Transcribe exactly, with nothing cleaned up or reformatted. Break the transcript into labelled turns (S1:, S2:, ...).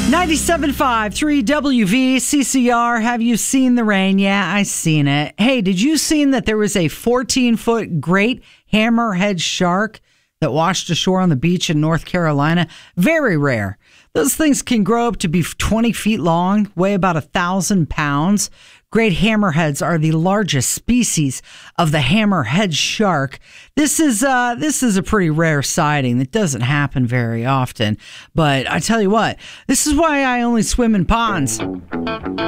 S1: ninety-seven point five, three W V, C C R. Have you seen the rain? Yeah, I seen it. Hey, did you seen that there was a fourteen-foot great hammerhead shark that washed ashore on the beach in North Carolina? Very rare. Those things can grow up to be twenty feet long, weigh about a thousand pounds. Great hammerheads are the largest species of the hammerhead shark. This is uh, this is a pretty rare sighting that doesn't happen very often. But I tell you what, this is why I only swim in ponds.